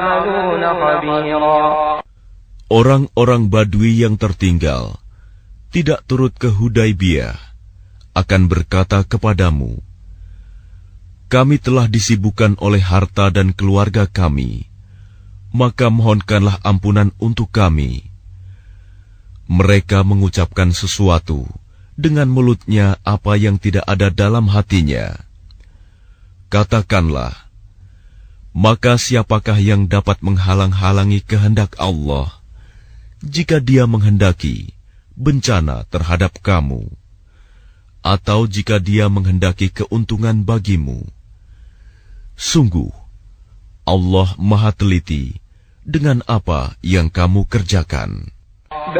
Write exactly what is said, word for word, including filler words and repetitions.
تعملون خبيرا. Orang-orang Badui yang tertinggal tidak turut ke Hudaibiyah akan berkata kepadamu, kami telah disibukkan oleh harta dan keluarga kami, maka mohonkanlah ampunan untuk kami. Mereka mengucapkan sesuatu dengan mulutnya apa yang tidak ada dalam hatinya. Katakanlah, maka siapakah yang dapat menghalang-halangi kehendak Allah jika Dia menghendaki bencana terhadap kamu, atau jika Dia menghendaki keuntungan bagimu? Sungguh, Allah Maha Teliti dengan apa yang kamu kerjakan.